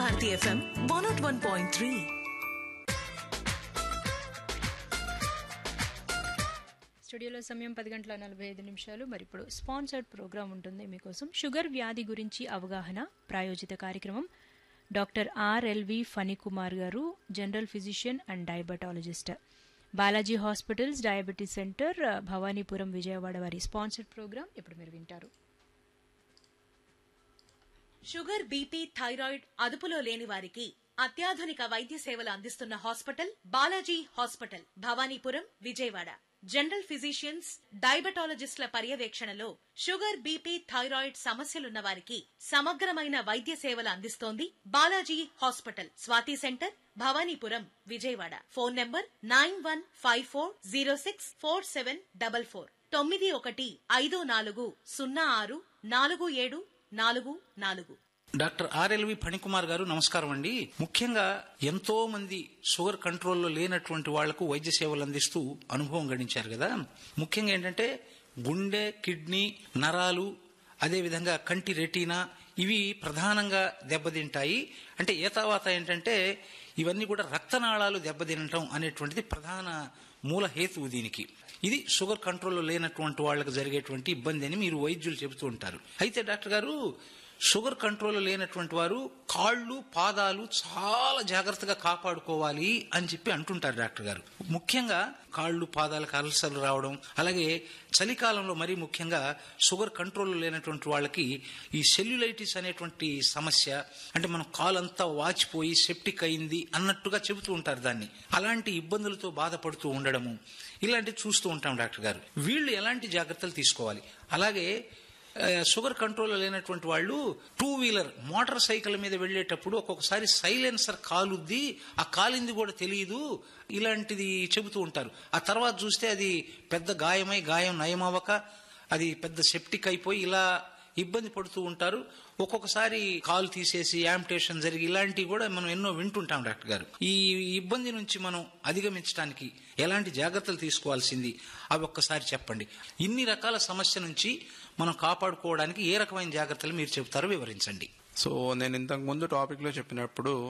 Bharati FM 101.3. స్టూడియోలో సమయం 10:45 మరి ఇప్పుడు స్పాన్సర్డ్ ప్రోగ్రామ్ ఉంటుంది మీకోసం. షుగర్ వ్యాధి గురించి అవగాహన ప్రాయోజిత కార్యక్రమం. డాక్టర్ ఆర్ఎల్వి ఫణికుమార్ గారు, general physician and diabetologist, Balaji hospitals diabetes centre, Bhavanipuram, Vijayawada వారి స్పాన్సర్డ్ ప్రోగ్రామ్ ఇప్పుడు మీరు వింటారు. షుగర్, బీపీ, థైరాయిడ్ అదుపులో లేని వారికి అత్యాధునిక వైద్య సేవలు అందిస్తున్న hospital Balaji hospital, Bhavanipuram, Vijayawada. General physicians, డయాబెటాలజిస్టుల పర్యవేక్షణలో షుగర్, బీపీ, థైరాయిడ్ సమస్యలున్న వారికి సమగ్రమైన వైద్య సేవలు అందిస్తోంది Balaji hospital. Swathi centre, Bhavanipuram, Vijayawada. Phone number 9154064744 9154064744. Doctor RLV Phanikumar గారు, నమస్కారం అండి. ముఖ్యంగా ఎంతో మంది షుగర్ కంట్రోల్లో లేనటువంటి వాళ్లకు వైద్య సేవలు అందిస్తూ అనుభవం గడించారు కదా. ముఖ్యంగా ఏంటంటే గుండె, కిడ్నీ, నరాలు, అదేవిధంగా కంటి రెటీనా ఇవి ప్రధానంగా దెబ్బతింటాయి. అంటే ఏతావాత ఏంటంటే ఇవన్నీ కూడా రక్తనాళాలు దెబ్బతినటం అనేటువంటిది ప్రధాన మూల హేతువు దీనికి. ఇది షుగర్ కంట్రోల్లో లేనటువంటి వాళ్లకు జరిగేటువంటి ఇబ్బంది అని మీరు వైద్యులు చెబుతూ ఉంటారు. అయితే డాక్టర్ గారు, షుగర్ కంట్రోల్ లేనటువంటి వారు కాళ్ళు, పాదాలు చాలా జాగ్రత్తగా కాపాడుకోవాలి అని చెప్పి అంటుంటారు డాక్టర్ గారు. ముఖ్యంగా కాళ్ళు, పాదాలకు అల్సర్లు రావడం, అలాగే చలికాలంలో మరీ ముఖ్యంగా షుగర్ కంట్రోల్ లేనటువంటి వాళ్ళకి ఈ సెల్యులైటిస్ అనేటువంటి సమస్య, అంటే మనం కాలంతా వాచిపోయి సెప్టిక్ అయింది అన్నట్టుగా చెబుతూ ఉంటారు దాన్ని. అలాంటి ఇబ్బందులతో బాధపడుతూ ఉండడము ఇలాంటివి చూస్తూ ఉంటాం డాక్టర్ గారు. వీళ్ళు ఎలాంటి జాగ్రత్తలు తీసుకోవాలి? అలాగే షుగర్ కంట్రోల్ లేనటువంటి వాళ్ళు టూ వీలర్, మోటార్ సైకిల్ మీద వెళ్లేటప్పుడు ఒక్కొక్కసారి సైలెన్సర్ కాలుద్ది, ఆ కాలింది కూడా తెలియదు, ఇలాంటిది చెబుతూ ఉంటారు. ఆ తర్వాత చూస్తే అది పెద్ద గాయం నయమవ్వక అది పెద్ద సెప్టిక్ అయిపోయి ఇలా ఇబ్బంది పడుతూ ఉంటారు. ఒక్కొక్కసారి కాలు తీసేసి యాంపిటేషన్ జరిగి ఇలాంటివి కూడా మనం ఎన్నో వింటుంటాం డాక్టర్ గారు. ఈ ఇబ్బంది నుంచి మనం అధిగమించడానికి ఎలాంటి జాగ్రత్తలు తీసుకోవాల్సింది అవి ఒక్కసారి చెప్పండి. ఇన్ని రకాల సమస్య నుంచి మనం కాపాడుకోవడానికి ఏ రకమైన జాగ్రత్తలు మీరు చెబుతారో వివరించండి. సో నేను ఇంతకు ముందు టాపిక్ లో చెప్పినప్పుడు